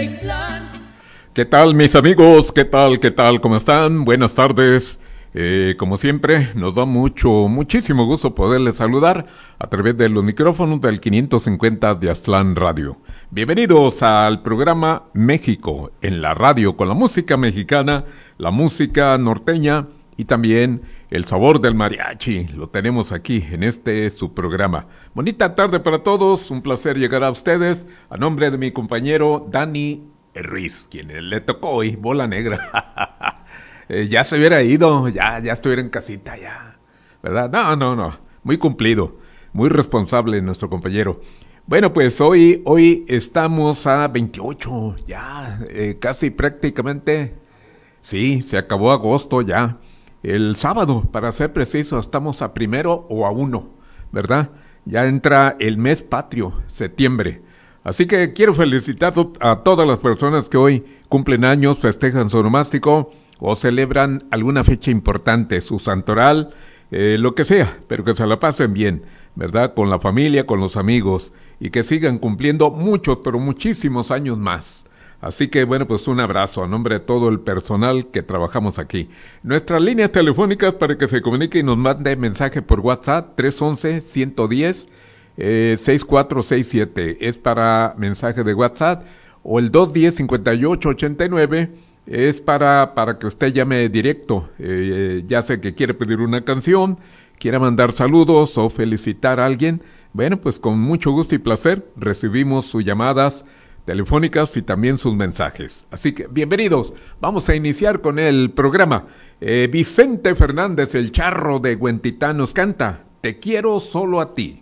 de Inclán. ¿Qué tal, mis amigos? ¿Qué tal? ¿Qué tal? ¿Cómo están? Buenas tardes. Como siempre, nos da muchísimo gusto poderles saludar a través de los micrófonos del 550 de Aztlán Radio. Bienvenidos al programa México en la radio, con la música mexicana, la música norteña y también el sabor del mariachi. Lo tenemos aquí en su programa. Bonita tarde para todos, un placer llegar a ustedes a nombre de mi compañero Dani Ruiz, quien le tocó hoy bola negra. Ya se hubiera ido, ya estuviera en casita, ya, ¿verdad? No, muy cumplido, muy responsable nuestro compañero. Bueno, pues hoy estamos a 28, ya, casi prácticamente, sí, se acabó agosto ya. El sábado, para ser preciso, estamos a 1 o a 1, ¿verdad? Ya entra el mes patrio, septiembre. Así que quiero felicitar a todas las personas que hoy cumplen años, festejan su onomástico o celebran alguna fecha importante, su santoral, lo que sea, pero que se la pasen bien, ¿verdad? Con la familia, con los amigos, y que sigan cumpliendo muchos, pero muchísimos años más. Así que, bueno, pues un abrazo a nombre de todo el personal que trabajamos aquí. Nuestras líneas telefónicas para que se comunique y nos mande mensaje por WhatsApp, 311-110-6467. Es para mensaje de WhatsApp, o el 210-5889, es para que usted llame directo, ya sé que quiere pedir una canción, quiera mandar saludos o felicitar a alguien. Bueno, pues con mucho gusto y placer recibimos sus llamadas telefónicas y también sus mensajes. Así que bienvenidos, vamos a iniciar con el programa. Vicente Fernández, el charro de Huentitán, nos canta Te quiero solo a ti.